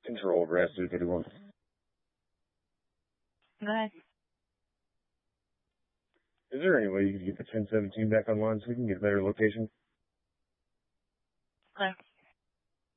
Control Brass 331. Go ahead. Is there any way you can get the 1017 back online so we can get a better location? Okay.